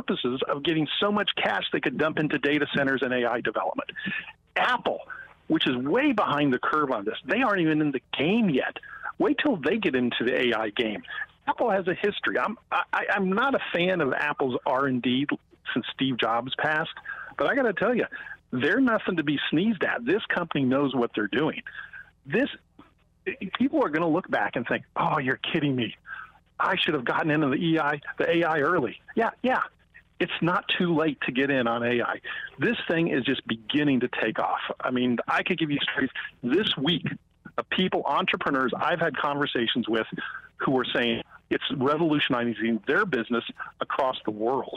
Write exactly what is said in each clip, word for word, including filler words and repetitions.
purposes of getting so much cash they could dump into data centers and A I development. Apple, which is way behind the curve on this, they aren't even in the game yet. Wait till they get into the A I game. Apple has a history. I'm I, I'm not a fan of Apple's R and D since Steve Jobs passed, but I got to tell you, they're nothing to be sneezed at. This company knows what they're doing. This people are going to look back and think, "Oh, you're kidding me. I should have gotten into the E I, the A I early." Yeah, yeah. It's not too late to get in on A I. This thing is just beginning to take off. I mean, I could give you stories this week of people, entrepreneurs I've had conversations with who are saying it's revolutionizing their business across the world.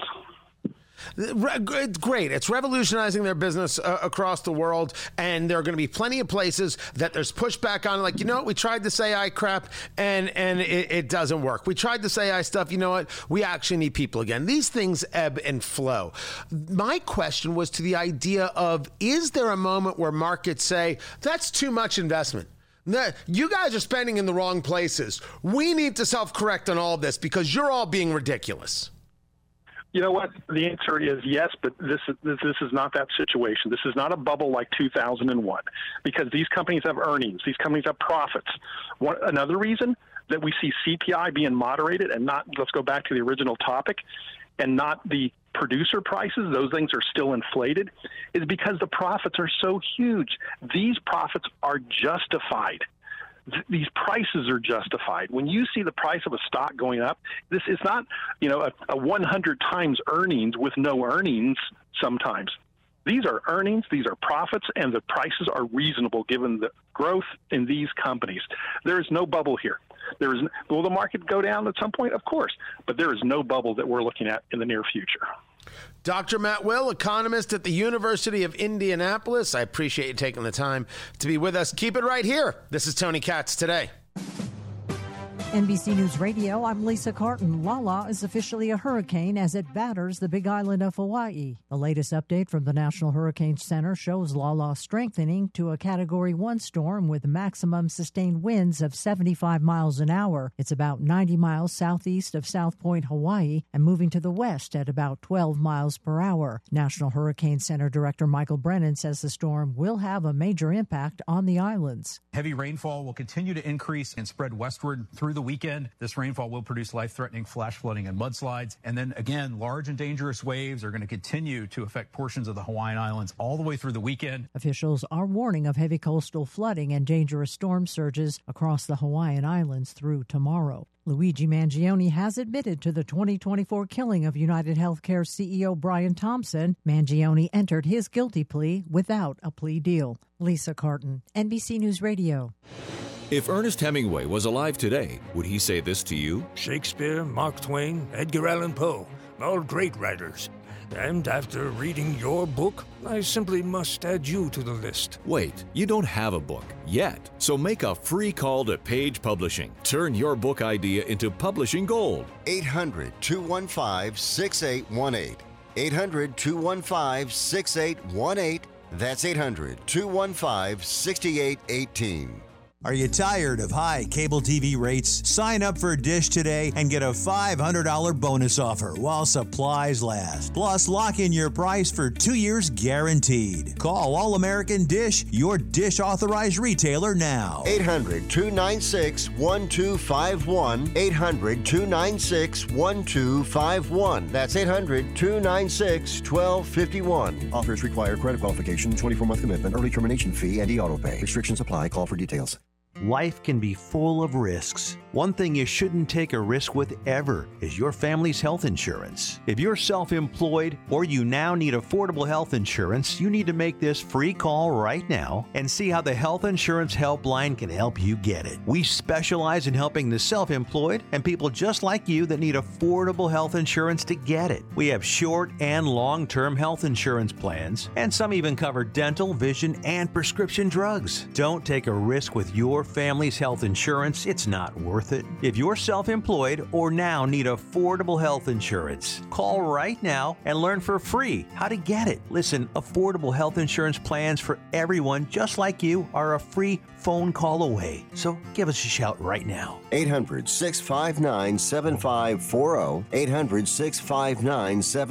It's great. It's revolutionizing their business uh, across the world, and there are going to be plenty of places that there's pushback on. Like, you know what? We tried this A I crap, and and it, it doesn't work. We tried this A I stuff. You know what? We actually need people again. These things ebb and flow. My question was to the idea of, is there a moment where markets say, that's too much investment? You guys are spending in the wrong places. We need to self-correct on all of this because you're all being ridiculous. You know what? The answer is yes, but this is this, this is not that situation. This is not a bubble like two thousand one, because these companies have earnings. These companies have profits. One, another reason that we see C P I being moderated and not, let's go back to the original topic, and not the producer prices, those things are still inflated, is because the profits are so huge. These profits are justified. These prices are justified. When you see the price of a stock going up, this is not, you know, a, a one hundred times earnings with no earnings sometimes. These are earnings, these are profits, and the prices are reasonable given the growth in these companies. There is no bubble here. There is, will the market go down at some point? Of course, but there is no bubble that we're looking at in the near future. Doctor Matt Will, economist at the University of Indianapolis. I appreciate you taking the time to be with us. Keep it right here. This is Tony Katz Today. N B C News Radio, I'm Lisa Carton. Lala is officially a hurricane as it batters the Big Island of Hawaii. The latest update from the National Hurricane Center shows Lala strengthening to a Category one storm with maximum sustained winds of seventy-five miles an hour. It's about ninety miles southeast of South Point, Hawaii, and moving to the west at about twelve miles per hour. National Hurricane Center Director Michael Brennan says the storm will have a major impact on the islands. Heavy rainfall will continue to increase and spread westward through the weekend. This rainfall will produce life-threatening flash flooding and mudslides. And then again, large and dangerous waves are going to continue to affect portions of the Hawaiian Islands all the way through the weekend. Officials are warning of heavy coastal flooding and dangerous storm surges across the Hawaiian Islands through tomorrow. Luigi Mangione has admitted to the twenty twenty-four killing of United Healthcare C E O Brian Thompson. Mangione entered his guilty plea without a plea deal. Lisa Carton, N B C News Radio. If Ernest Hemingway was alive today, would he say this to you? Shakespeare, Mark Twain, Edgar Allan Poe, all great writers. And after reading your book, I simply must add you to the list. Wait, you don't have a book yet. So make a free call to Page Publishing. Turn your book idea into publishing gold. eight hundred, two one five, six eight one eight. eight hundred, two one five, six eight one eight. That's eight hundred, two one five, six eight one eight. Are you tired of high cable T V rates? Sign up for Dish today and get a five hundred dollars bonus offer while supplies last. Plus, lock in your price for two years guaranteed. Call All American Dish, your Dish authorized retailer now. eight hundred, two nine six, one two five one. eight hundred, two nine six, one two five one. That's eight hundred, two nine six, one two five one. Offers require credit qualification, twenty-four month commitment, early termination fee, and e-auto pay. Restrictions apply. Call for details. Life can be full of risks. One thing you shouldn't take a risk with ever is your family's health insurance. If you're self-employed or you now need affordable health insurance, you need to make this free call right now and see how the Health Insurance Helpline can help you get it. We specialize in helping the self-employed and people just like you that need affordable health insurance to get it. We have short and long-term health insurance plans, and some even cover dental, vision, and prescription drugs. Don't take a risk with your family's health insurance. It's not worth it. If you're self-employed or now need affordable health insurance, call right now and learn for free how to get it. Listen, affordable health insurance plans for everyone just like you are a free phone call away. So give us a shout right now. eight hundred, six five nine, seven five four zero. eight hundred, six five nine, seven five four zero.